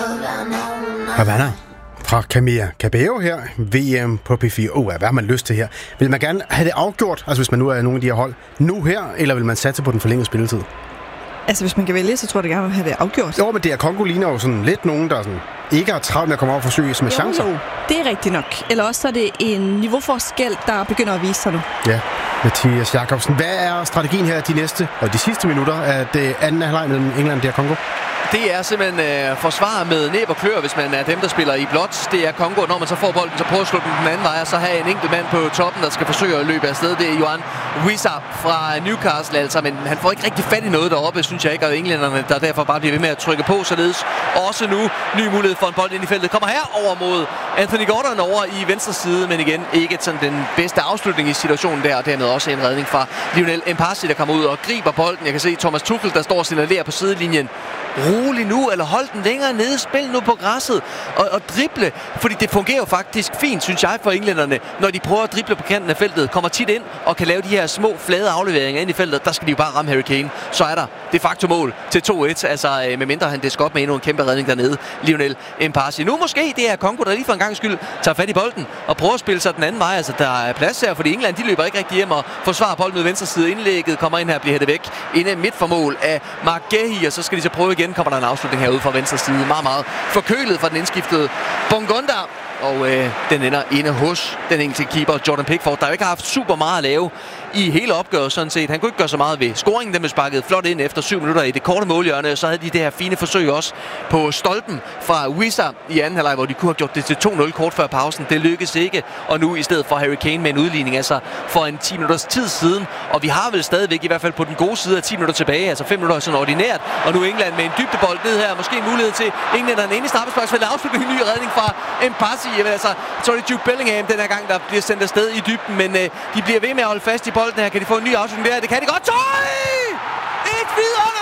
Havana fra Camila Cabello her, VM på P4. Hvad har man lyst til her? Vil man gerne have det afgjort, altså hvis man nu er nogle af de her hold, nu her, eller vil man satse på den forlængede spilletid? Altså, hvis man kan vælge, så tror jeg gerne, at have det afgjort. Jo, men det er Congo ligner jo sådan lidt nogen, der sådan ikke har travlt med at komme op og forsøge med chancer. Jo, det er rigtigt nok. Eller også så er det en niveauforskel, der begynder at vise sig nu. Ja, Mathias Jakobsen. Hvad er strategien her de sidste minutter af det anden halvleg mellem England og Congo? Det er simpelthen forsvar med næb og klør, hvis man er dem, der spiller i blåt. Det er Congo. Når man så får bolden, så prøver at slå den anden vej, og så have en enkelt mand på toppen, der skal forsøge at løbe afsted. Det er Yohan Wissa fra Newcastle, altså, men han får ikke rigtig fat i noget deroppe, synes jeg ikke, og englænderne, der derfor bare bliver ved med at trykke på, således også nu ny mulighed for en bold ind i feltet. Kommer her over mod Anthony Gordon over i venstre side, men igen ikke sådan den bedste afslutning i situationen der, og dermed også en redning fra Lionel Mpassi, der kommer ud og griber bolden. Jeg kan se Thomas Tuchel, der står og signalerer på sidelinjen. Rolig nu, eller hold den længere nede, spil nu på græsset og drible, fordi det fungerer jo faktisk fint, synes jeg, for englænderne, når de prøver at drible på kanten af feltet, kommer tit ind og kan lave de her små flade afleveringer ind i feltet. Der skal de jo bare ramme Harry Kane. Så er der de facto mål til 2-1, altså medmindre han disker op med endnu en kæmpe redning dernede, Lionel Mpassi. Nu måske det er Congo, der lige for en gang skyld tager fat i bolden og prøver at spille sig den anden vej. Altså der er plads her, fordi England de løber ikke rigtig hjem og forsvarer bolden ud venstre side. Indlægget kommer ind her, bliver hættet væk inde midt for mål af Mark Gehi, og så skal de så prøve igen. Kommer der en afslutning herude fra venstre side. Meget, meget forkølet fra den indskiftede Bongonda. Og den ender inde hos den engelske keeper Jordan Pickford, der jo ikke har haft super meget at lave i hele opgøret sådan set. Han kunne ikke gøre så meget ved scoringen. Den blev sparket flot ind efter 7 minutter i det korte målhjørne. Så havde de det her fine forsøg også på stolpen fra Wissa i anden halvleg, hvor de kunne have gjort det til 2-0 kort før pausen. Det lykkedes ikke. Og nu i stedet for Harry Kane med en udligning, altså for en 10 minutters tid siden. Og vi har vel stadigvæk i hvert fald på den gode side af 10 minutter tilbage. Altså 5 minutter sådan ordinært. Og nu England med en dybdebold ned her. Måske en mulighed til englænderne inde i straffesparksfeltet. Afslutning en ny redning fra Mpassi. Altså, så er det Jude Bellingham den her gang, der bliver sendt afsted i dybden. Men de bliver ved med at holde fast i bolden her. Kan de få en ny afslutning der? Det kan de godt. Tøj! Et videre!